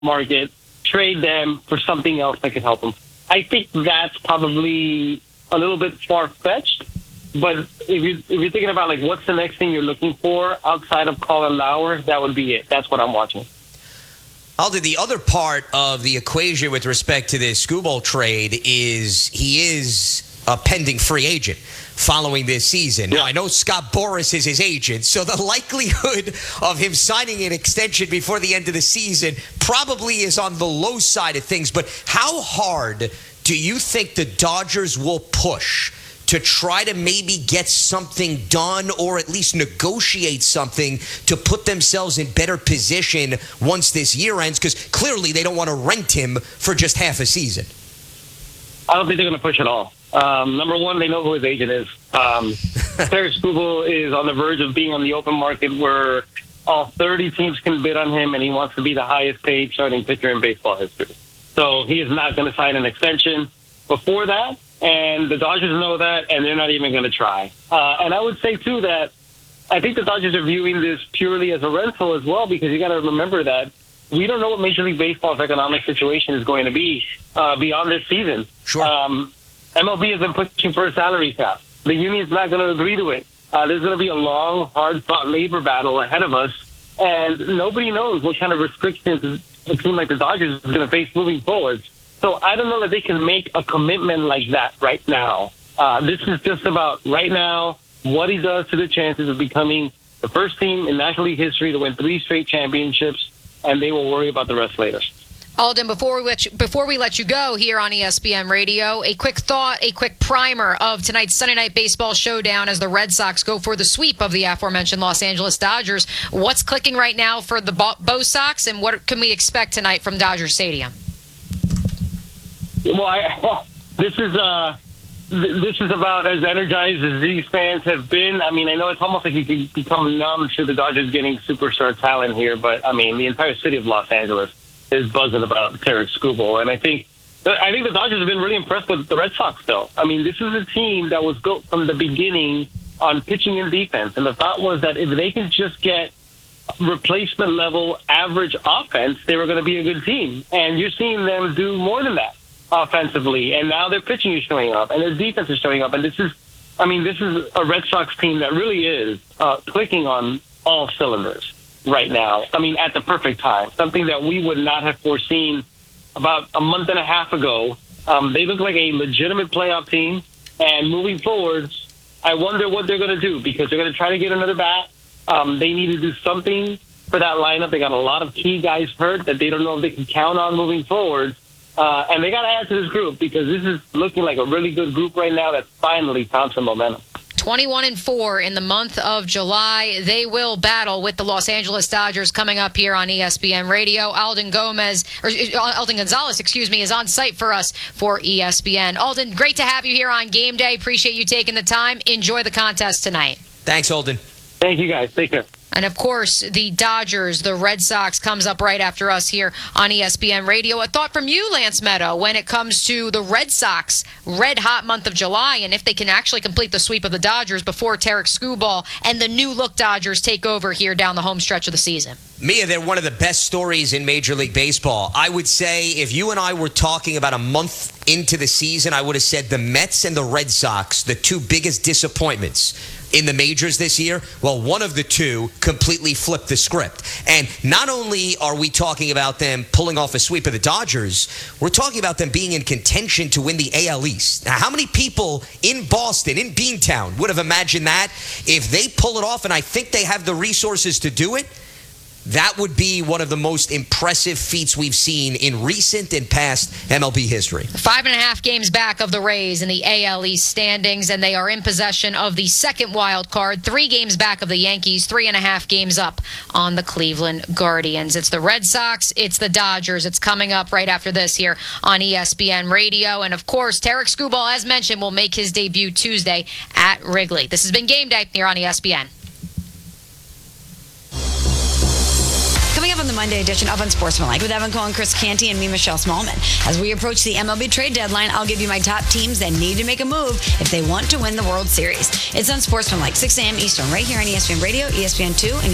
market, trade them for something else that could help them. I think that's probably a little bit far-fetched, but if you're thinking about, like, what's the next thing you're looking for outside of Colin Lauer, that would be it. That's what I'm watching. Alden, the other part of the equation with respect to this Skubal trade is he is a pending free agent following this season. Yeah. Now, I know Scott Boras is his agent, so the likelihood of him signing an extension before the end of the season probably is on the low side of things. But how hard do you think the Dodgers will push to try to maybe get something done or at least negotiate something to put themselves in better position once this year ends? Because clearly they don't want to rent him for just half a season. I don't think they're going to push at all. Number one, they know who his agent is. Tarik Skubal is on the verge of being on the open market where all 30 teams can bid on him, and he wants to be the highest paid starting pitcher in baseball history. So he is not going to sign an extension before that, and the Dodgers know that, and they're not even going to try. And I would say, too, that I think the Dodgers are viewing this purely as a rental as well, because you got to remember that we don't know what Major League Baseball's economic situation is going to be beyond this season. Sure. MLB has been pushing for a salary cap. The union's not going to agree to it. There's going to be a long, hard-fought labor battle ahead of us, and nobody knows what kind of restrictions a team like the Dodgers is going to face moving forward. So I don't know that they can make a commitment like that right now. This is just about right now what he does to the chances of becoming the first team in National League history to win 3 straight championships, and they will worry about the rest later. Alden, before we let you go here on ESPN Radio, a quick thought, a quick primer of tonight's Sunday Night Baseball showdown as the Red Sox go for the sweep of the aforementioned Los Angeles Dodgers. What's clicking right now for the Bo Sox, and what can we expect tonight from Dodger Stadium? Well, this is about as energized as these fans have been. I mean, I know it's almost like you can become numb to the Dodgers getting superstar talent here, but I mean, the entire city of Los Angeles is buzzing about Tarik Skubal, and I think the Dodgers have been really impressed with the Red Sox, though. I mean, this is a team that was built from the beginning on pitching and defense, and the thought was that if they could just get replacement level average offense, they were going to be a good team. And you're seeing them do more than that offensively, and now their pitching is showing up, and their defense is showing up, and this is a Red Sox team that really is clicking on all cylinders right now. I mean, at the perfect time, something that we would not have foreseen about a month and a half ago. They look like a legitimate playoff team, and moving forward, I wonder what they're going to do, because they're going to try to get another bat. They need to do something for that lineup. They got a lot of key guys hurt that they don't know if they can count on moving forward. And they got to add to this group, because this is looking like a really good group right now that's finally found some momentum. 21-4 in the month of July. They will battle with the Los Angeles Dodgers coming up here on ESPN Radio. Alden Gonzalez, is on site for us for ESPN. Alden, great to have you here on Game Day. Appreciate you taking the time. Enjoy the contest tonight. Thanks, Alden. Thank you, guys. Take care. And, of course, the Dodgers, the Red Sox, comes up right after us here on ESPN Radio. A thought from you, Lance Meadow, when it comes to the Red Sox red-hot month of July, and if they can actually complete the sweep of the Dodgers before Tarik Skubal and the new-look Dodgers take over here down the home stretch of the season. Mia, they're one of the best stories in Major League Baseball. I would say if you and I were talking about a month into the season, I would have said the Mets and the Red Sox, the two biggest disappointments in the majors this year. Well, one of the two completely flipped the script. And not only are we talking about them pulling off a sweep of the Dodgers, we're talking about them being in contention to win the AL East. Now, how many people in Boston, in Beantown, would have imagined that? If they pull it off, and I think they have the resources to do it, that would be one of the most impressive feats we've seen in recent and past MLB history. 5.5 games back of the Rays in the AL East standings, and they are in possession of the second wild card. 3 games back of the Yankees, 3.5 games up on the Cleveland Guardians. It's the Red Sox, it's the Dodgers. It's coming up right after this here on ESPN Radio. And, of course, Tarik Skubal, as mentioned, will make his debut Tuesday at Wrigley. This has been Game Day here on ESPN. Coming up on the Monday edition of Unsportsmanlike with Evan Cohen, Chris Canty, and me, Michelle Smallman. As we approach the MLB trade deadline, I'll give you my top teams that need to make a move if they want to win the World Series. It's Unsportsmanlike, 6 a.m. Eastern, right here on ESPN Radio, ESPN2, and